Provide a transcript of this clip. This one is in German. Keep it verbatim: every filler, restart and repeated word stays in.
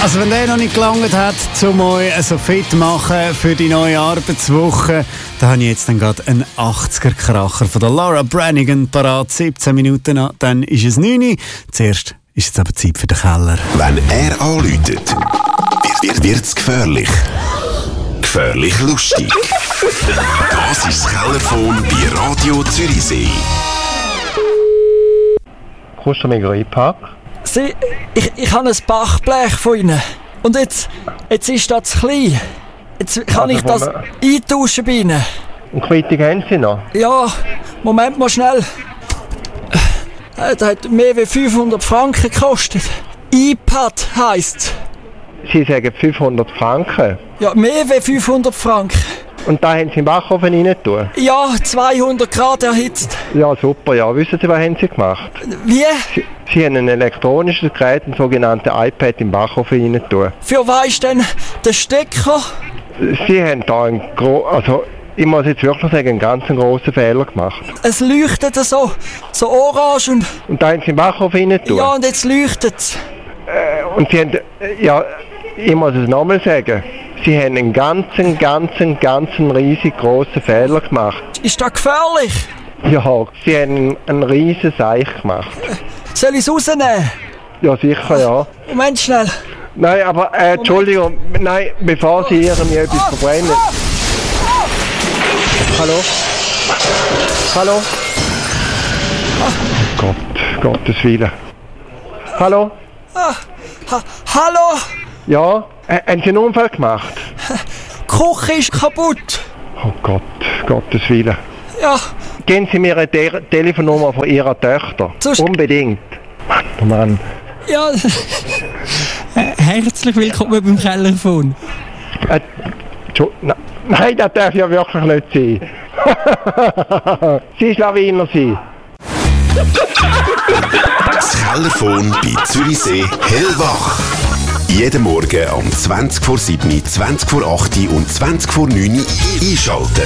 Also wenn der noch nicht gelangt hat, um euch so fit zu machen für die neue Arbeitswoche, dann habe ich jetzt dann gerade einen achtziger-Kracher von der Laura Branigan parat. siebzehn Minuten an, dann ist es neun Uhr. Zuerst ist es aber Zeit für den Keller. Wenn er anläutet, wird es gefährlich. Gefährlich lustig. Das ist das Kellerphone bei Radio Zürichsee. Kommst du mir reinpacken? Sie, ich, ich habe ein Bachblech von Ihnen. Und jetzt, jetzt ist das zu klein. Jetzt kann Also ich das Moment. eintauschen bei Ihnen. Und Quittung haben Sie noch? Ja, Moment mal schnell. Äh, Das hat mehr als fünfhundert Franken gekostet. iPad heisst. Sie sagen fünfhundert Franken. Ja, mehr als fünfhundert Franken. Und da haben Sie im Backofen rein tun? Ja, zweihundert Grad erhitzt. Ja, super, ja. Wissen Sie, was haben Sie gemacht? Wie? Sie, Sie haben ein elektronisches Gerät, ein sogenanntes iPad, im Backofen rein tun. Für was ist denn der Stecker? Sie haben da einen gro- also ich muss jetzt wirklich sagen, einen ganz grossen Fehler gemacht. Es leuchtet so, so orange und... Und da haben Sie im Backofen rein tun? Ja, und jetzt leuchtet es. Äh, und Sie haben, äh, ja, ich muss es nochmal sagen, Sie haben einen ganzen, ganzen, ganzen riesig grossen Fehler gemacht. Ist das gefährlich? Ja, Sie haben einen riesen Seich gemacht. Soll ich es rausnehmen? Ja, sicher, ja. Moment schnell. Nein, aber, äh, Entschuldigung, nein, bevor Sie irgendwie etwas verbrennen. Hallo? Hallo? Oh Gott, Gottes Willen. Hallo? Ah, ha, hallo? Ja? Äh, haben Sie einen Unfall gemacht? Die Küche ist kaputt. Oh Gott, Gottes Willen. Ja, Geben Sie mir eine Te- Telefonnummer von Ihrer Tochter. Sonst- Unbedingt. Mann, Mann. ja. Herzlich willkommen beim Kellerphone. Äh, Entschu- na- Nein, das darf ja wirklich nicht sein. Sie ist Lawiner sein. Das Kellerphone bei Zürichsee hellwach. Jeden Morgen um zwanzig vor sieben, zwanzig vor acht und zwanzig vor neun einschalten.